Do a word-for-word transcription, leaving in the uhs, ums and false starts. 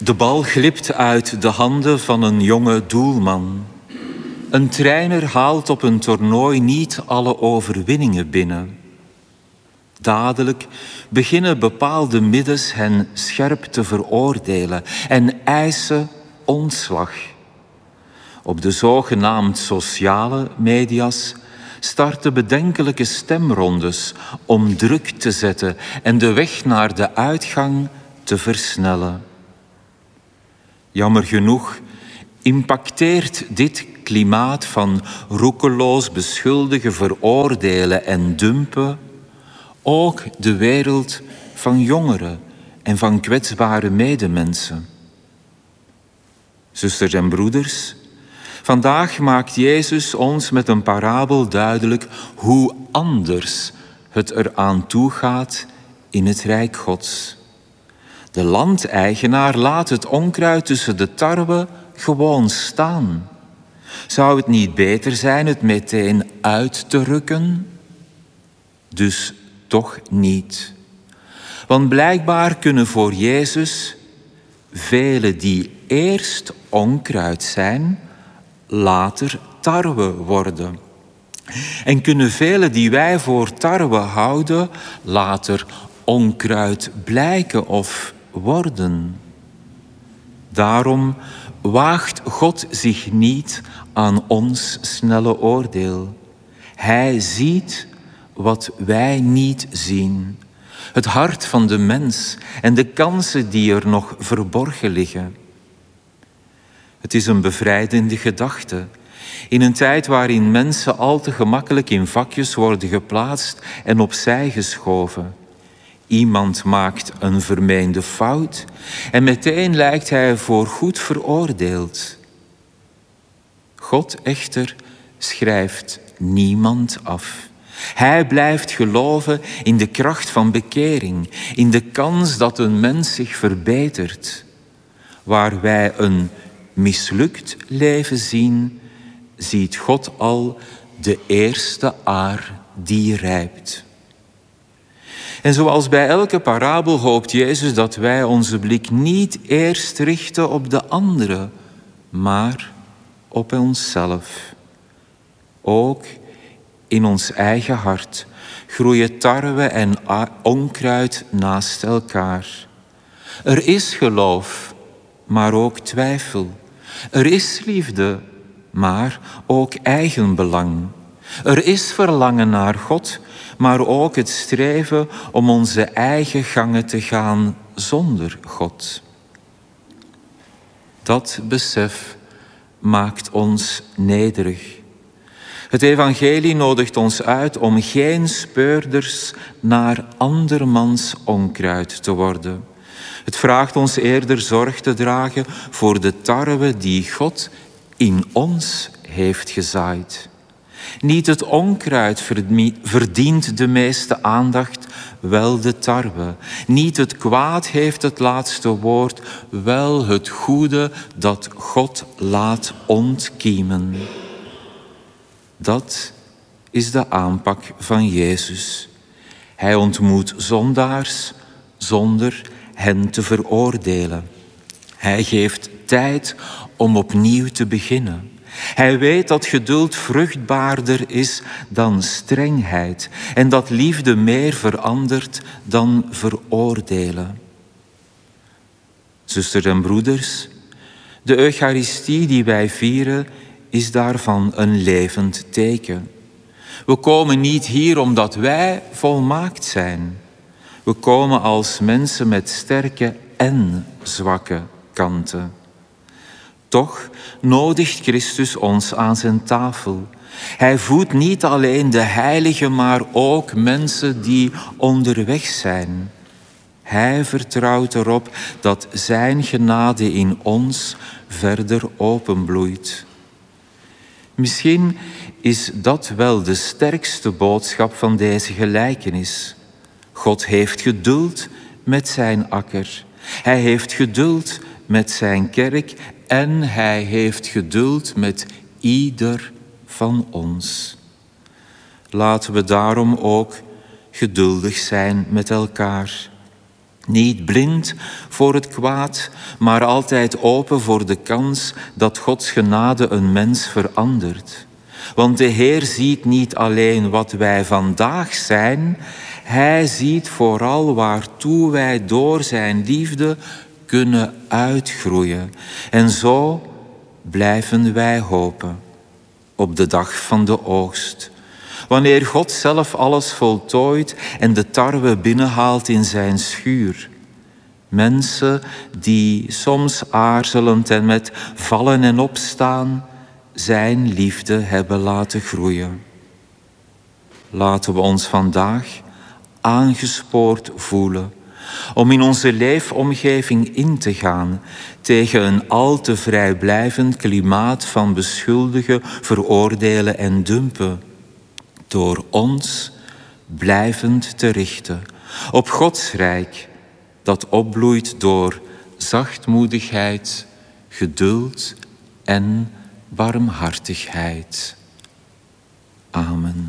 De bal glipt uit de handen van een jonge doelman. Een trainer haalt op een toernooi niet alle overwinningen binnen. Dadelijk beginnen bepaalde middens hen scherp te veroordelen en eisen ontslag. Op de zogenaamd sociale media's starten bedenkelijke stemrondes om druk te zetten en de weg naar de uitgang te versnellen. Jammer genoeg impacteert dit klimaat van roekeloos beschuldigen, veroordelen en dumpen ook de wereld van jongeren en van kwetsbare medemensen. Zusters en broeders, vandaag maakt Jezus ons met een parabel duidelijk hoe anders het eraan toe gaat in het Rijk Gods. De landeigenaar laat het onkruid tussen de tarwe gewoon staan. Zou het niet beter zijn het meteen uit te rukken? Dus toch niet. Want blijkbaar kunnen voor Jezus velen die eerst onkruid zijn, later tarwe worden. En kunnen velen die wij voor tarwe houden, later onkruid blijken of worden. Daarom waagt God zich niet aan ons snelle oordeel. Hij ziet wat wij niet zien. Het hart van de mens en de kansen die er nog verborgen liggen. Het is een bevrijdende gedachte. In een tijd waarin mensen al te gemakkelijk in vakjes worden geplaatst en opzij geschoven. Iemand maakt een vermeende fout en meteen lijkt hij voor goed veroordeeld. God echter schrijft niemand af. Hij blijft geloven in de kracht van bekering, in de kans dat een mens zich verbetert. Waar wij een mislukt leven zien, ziet God al de eerste aar die rijpt. En zoals bij elke parabel hoopt Jezus dat wij onze blik niet eerst richten op de anderen, maar op onszelf. Ook in ons eigen hart groeien tarwe en onkruid naast elkaar. Er is geloof, maar ook twijfel. Er is liefde, maar ook eigenbelang. Er is verlangen naar God, maar ook het streven om onze eigen gangen te gaan zonder God. Dat besef maakt ons nederig. Het evangelie nodigt ons uit om geen speurders naar andermans onkruid te worden. Het vraagt ons eerder zorg te dragen voor de tarwe die God in ons heeft gezaaid. Niet het onkruid verdient de meeste aandacht, wel de tarwe. Niet het kwaad heeft het laatste woord, wel het goede dat God laat ontkiemen. Dat is de aanpak van Jezus. Hij ontmoet zondaars zonder hen te veroordelen. Hij geeft tijd om opnieuw te beginnen. Hij weet dat geduld vruchtbaarder is dan strengheid en dat liefde meer verandert dan veroordelen. Zusters en broeders, de Eucharistie die wij vieren is daarvan een levend teken. We komen niet hier omdat wij volmaakt zijn. We komen als mensen met sterke en zwakke kanten. Toch nodigt Christus ons aan zijn tafel. Hij voedt niet alleen de heiligen, maar ook mensen die onderweg zijn. Hij vertrouwt erop dat zijn genade in ons verder openbloeit. Misschien is dat wel de sterkste boodschap van deze gelijkenis. God heeft geduld met zijn akker. Hij heeft geduld met zijn kerk en hij heeft geduld met ieder van ons. Laten we daarom ook geduldig zijn met elkaar. Niet blind voor het kwaad, maar altijd open voor de kans dat Gods genade een mens verandert. Want de Heer ziet niet alleen wat wij vandaag zijn, Hij ziet vooral waartoe wij door zijn liefde kunnen uitgroeien. En zo blijven wij hopen op de dag van de oogst. Wanneer God zelf alles voltooit en de tarwe binnenhaalt in zijn schuur. Mensen die soms aarzelend en met vallen en opstaan zijn liefde hebben laten groeien. Laten we ons vandaag aangespoord voelen om in onze leefomgeving in te gaan tegen een al te vrijblijvend klimaat van beschuldigen, veroordelen en dumpen. Door ons blijvend te richten op Gods rijk, dat opbloeit door zachtmoedigheid, geduld en barmhartigheid. Amen.